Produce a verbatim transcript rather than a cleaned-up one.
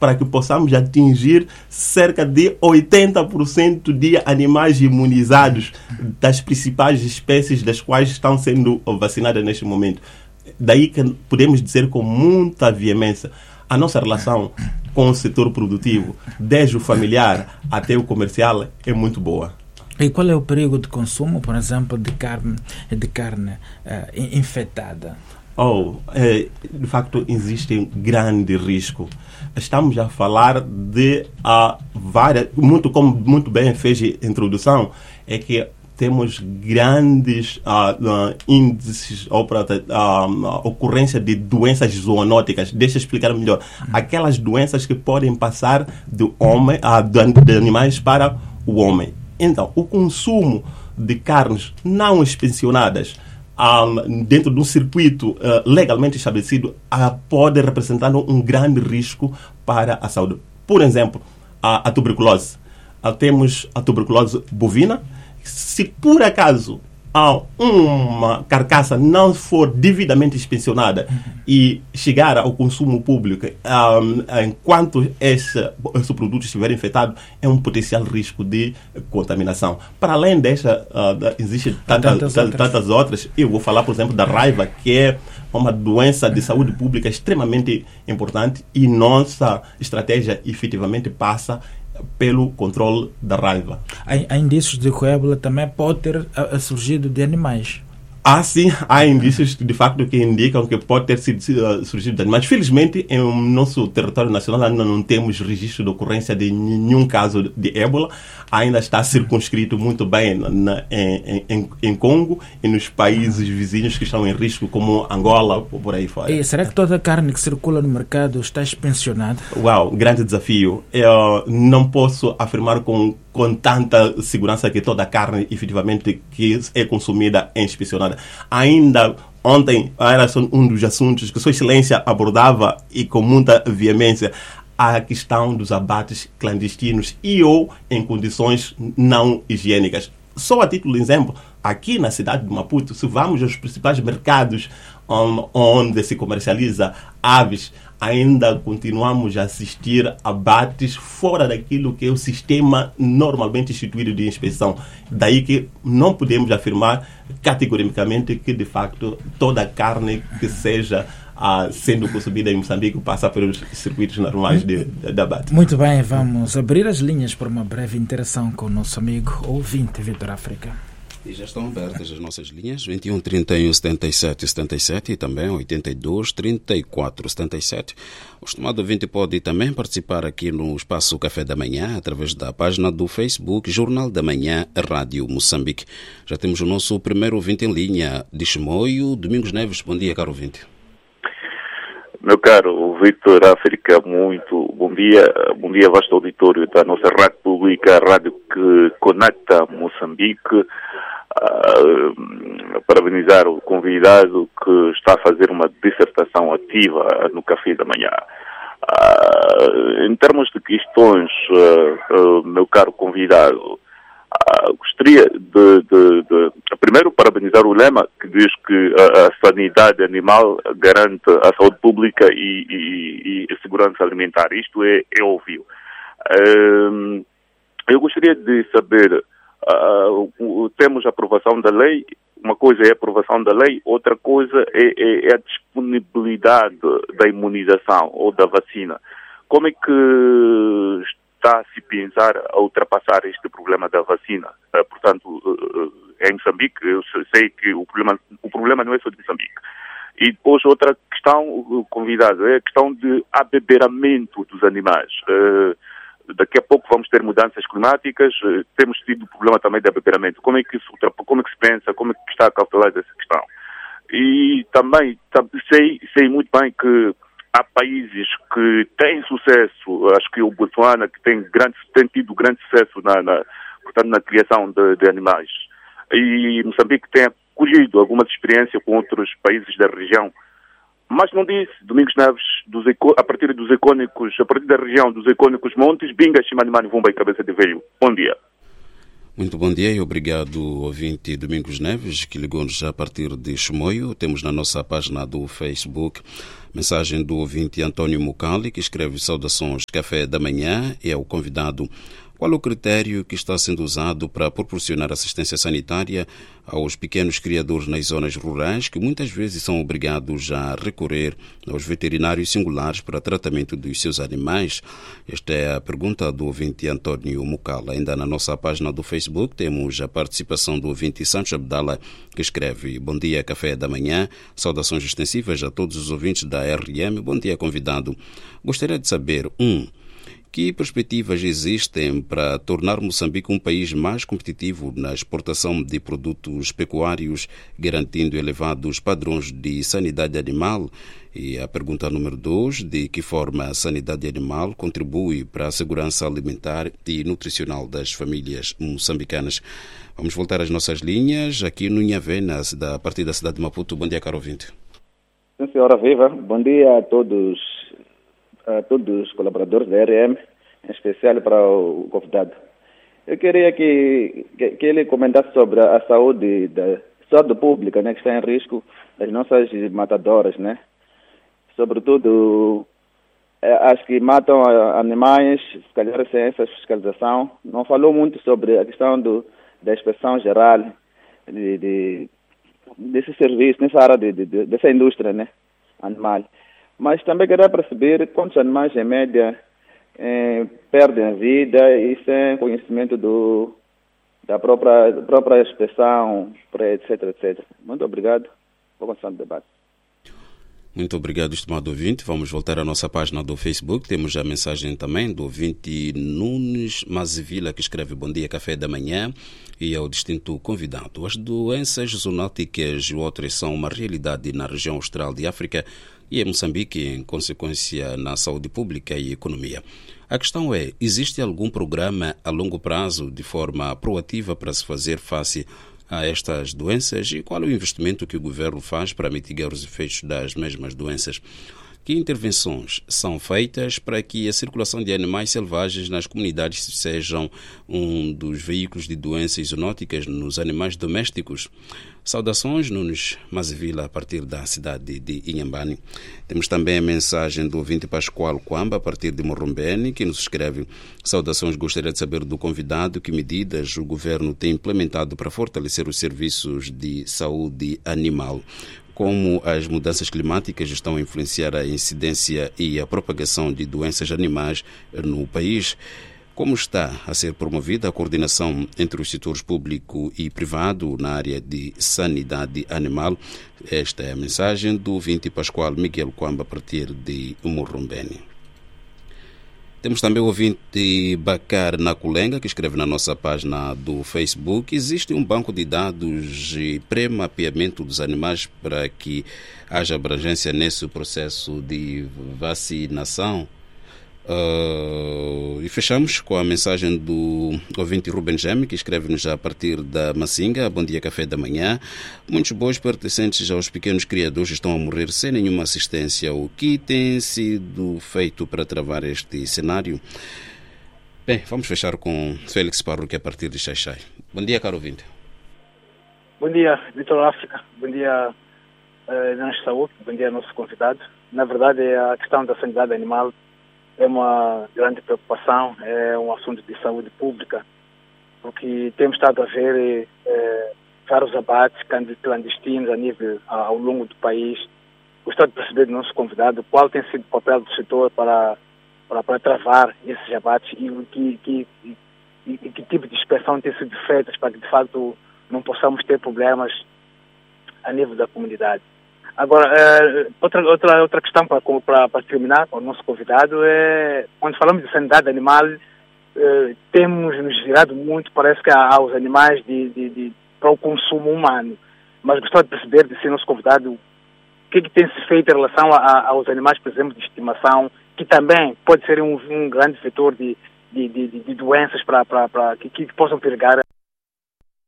para que possamos atingir cerca de oitenta por cento de animais imunizados das principais espécies das quais estão sendo vacinadas neste momento. Daí que podemos dizer com muita veemência, a nossa relação com o setor produtivo, desde o familiar até o comercial, é muito boa. E qual é o perigo de consumo, por exemplo, de carne, de carne uh, infectada? Oh, é, de facto, existe um grande risco. Estamos a falar de uh, várias, muito como muito bem fez a introdução, é que temos grandes uh, uh, índices ou uh, ocorrência de doenças zoonóticas. Deixa eu explicar melhor. Aquelas doenças que podem passar do homem, uh, de, de animais para o homem. Então, o consumo de carnes não inspecionadas um, dentro de um circuito uh, legalmente estabelecido uh, pode representar um grande risco para a saúde. Por exemplo, a, a tuberculose. Uh, temos a tuberculose bovina. Se por acaso uma carcaça não for devidamente inspecionada e chegar ao consumo público um, enquanto esse, esse produto estiver infectado, é um potencial risco de contaminação. Para além desta, uh, existem tanta, tantas, tantas, outras. tantas outras. Eu vou falar, por exemplo, da raiva, que é uma doença de saúde pública extremamente importante e nossa estratégia efetivamente passa pelo controle da raiva. Há, há indícios de que o ébola também pode ter uh, surgido de animais. Ah, sim, há indícios de facto que indicam que pode ter sido uh, surgido de animais. Felizmente, em nosso território nacional ainda não temos registro de ocorrência de nenhum caso de ébola. Ainda está circunscrito muito bem na, em, em, em Congo e nos países vizinhos que estão em risco, como Angola, ou por aí fora. E será que toda a carne que circula no mercado está inspecionada? Uau, grande desafio. Eu não posso afirmar com, com tanta segurança que toda a carne, efetivamente, que é consumida é inspecionada. Ainda ontem era um dos assuntos que Sua Excelência abordava e com muita veemência a questão dos abates clandestinos e ou em condições não higiênicas. Só a título de exemplo, aqui na cidade de Maputo, se vamos aos principais mercados um, onde se comercializa aves, ainda continuamos a assistir a abates fora daquilo que é o sistema normalmente instituído de inspeção. Daí que não podemos afirmar categoricamente que, de facto, toda a carne que seja uh, sendo consumida em Moçambique passa pelos circuitos normais de, de, de abate. Muito bem, vamos abrir as linhas para uma breve interação com o nosso amigo ouvinte Vitor África. E já estão abertas as nossas linhas, vinte e um, trinta e um, setenta e sete, setenta e sete e também oitenta e dois, trinta e quatro, setenta e sete. O estimado ouvinte pode também participar aqui no Espaço Café da Manhã, através da página do Facebook Jornal da Manhã Rádio Moçambique. Já temos o nosso primeiro ouvinte em linha, de Chimoio, Domingos Neves. Bom dia, caro ouvinte. Meu caro Vitor África, muito bom dia. Bom dia, vasto auditório da nossa rádio pública, a rádio que conecta Moçambique. Uh, parabenizar o convidado que está a fazer uma dissertação ativa no Café da Manhã. Uh, em termos de questões, uh, uh, meu caro convidado, uh, gostaria de, de, de primeiro parabenizar o lema que diz que a, a sanidade animal garante a saúde pública e, e, e a segurança alimentar. Isto é, é óbvio. Uh, eu gostaria de saber, Uh, temos a aprovação da lei, uma coisa é a aprovação da lei, outra coisa é, é, é a disponibilidade da imunização ou da vacina. Como é que está a se pensar a ultrapassar este problema da vacina? Uh, portanto, uh, é em Moçambique, eu sei que o problema, o problema não é só de Moçambique. E depois outra questão, convidado, é a questão de abeberamento dos animais. Uh, Daqui a pouco vamos ter mudanças climáticas, temos tido problema também de abeberamento. Como é que isso, como é que se pensa, como é que está a calcular essa questão? E também sei, sei muito bem que há países que têm sucesso, acho que o Botswana que tem, grande, tem tido grande sucesso na, na, portanto, na criação de, de animais. E Moçambique tem acolhido algumas experiências com outros países da região. Mas não disse, Domingos Neves, dos eco, a partir dos icônicos, a partir da região dos icônicos montes, Binga, Chimanimani, Vumba e Cabeça de Velho. Bom dia. Muito bom dia e obrigado, ouvinte Domingos Neves, que ligou-nos a partir de Chimoio. Temos na nossa página do Facebook mensagem do ouvinte António Mucali, que escreve saudações café da manhã e é o convidado. Qual o critério que está sendo usado para proporcionar assistência sanitária aos pequenos criadores nas zonas rurais, que muitas vezes são obrigados a recorrer aos veterinários singulares para tratamento dos seus animais? Esta é a pergunta do ouvinte António Mucala. Ainda na nossa página do Facebook temos a participação do ouvinte Santos Abdala, que escreve: bom dia, café da manhã, saudações extensivas a todos os ouvintes da R M. Bom dia, convidado. Gostaria de saber, um, que perspectivas existem para tornar Moçambique um país mais competitivo na exportação de produtos pecuários, garantindo elevados padrões de sanidade animal? E a pergunta número dois, de que forma a sanidade animal contribui para a segurança alimentar e nutricional das famílias moçambicanas? Vamos voltar às nossas linhas, aqui no Inhavé, a partir da cidade de Maputo. Bom dia, caro ouvinte. Sim, senhora Viva. Bom dia a todos, a todos os colaboradores da R M, em especial para o convidado. Eu queria que, que, que ele comentasse sobre a saúde da saúde pública, né, que está em risco das nossas matadoras, né? Sobretudo as que matam animais, se calhar sem essa fiscalização. Não falou muito sobre a questão do, da inspeção geral de, de, desse serviço, nessa área de, de, dessa indústria, né, animal. Mas também queria perceber quantos animais, em média, eh, perdem a vida e sem conhecimento do, da própria, da própria inspeção, etc, etcétera. Muito obrigado. Vou continuar o debate. Muito obrigado, estimado ouvinte. Vamos voltar à nossa página do Facebook. Temos a mensagem também do ouvinte Nunes Mazivila, que escreve: bom dia, café da manhã, e ao distinto convidado. As doenças zoonóticas e outras são uma realidade na região austral de África e em Moçambique, em consequência na saúde pública e economia. A questão é, existe algum programa a longo prazo de forma proativa para se fazer face a estas doenças e qual é o investimento que o governo faz para mitigar os efeitos das mesmas doenças? Que intervenções são feitas para que a circulação de animais selvagens nas comunidades sejam um dos veículos de doenças zoonóticas nos animais domésticos? Saudações, Nunes Mazivila, a partir da cidade de Inhambane. Temos também a mensagem do ouvinte Pascoal Quamba, a partir de Morrombene, que nos escreve: saudações, gostaria de saber do convidado que medidas o governo tem implementado para fortalecer os serviços de saúde animal. Como as mudanças climáticas estão a influenciar a incidência e a propagação de doenças animais no país? Como está a ser promovida a coordenação entre os setores público e privado na área de sanidade animal? Esta é a mensagem do ouvinte Pascoal Miguel Quamba, a partir de Morrombene. Temos também o ouvinte Bacar Naculenga, que escreve na nossa página do Facebook: existe um banco de dados e pré-mapeamento dos animais para que haja abrangência nesse processo de vacinação? Uh, e fechamos com a mensagem do ouvinte Ruben Geme, que escreve-nos a partir da Massinga: bom dia, café da manhã. Muitos bois pertencentes aos pequenos criadores estão a morrer sem nenhuma assistência. O que tem sido feito para travar este cenário? Bem, vamos fechar com Félix Parro, que é a partir de Xaixai. Bom dia, caro ouvinte. Bom dia, Vitor África. Bom dia, uh, Nós Saúde. Bom dia, nosso convidado. Na verdade, a questão da sanidade animal é uma grande preocupação, é um assunto de saúde pública, porque temos estado a ver é, vários abates clandestinos a nível, ao longo do país. Gostaria de perceber do nosso convidado qual tem sido o papel do setor para, para, para travar esses abates e que, que, e, e que tipo de inspeção tem sido feita para que, de fato, não possamos ter problemas a nível da comunidade. Agora, é, outra, outra, outra questão para, para, para terminar com o nosso convidado é, quando falamos de sanidade animal, é, temos nos virado muito, parece que aos animais de, de, de, para o consumo humano. Mas gostaria de perceber, de ser nosso convidado, o que, que tem se feito em relação a, aos animais, por exemplo, de estimação, que também pode ser um, um grande vetor de, de, de, de doenças para, para, para, que, que possam perigar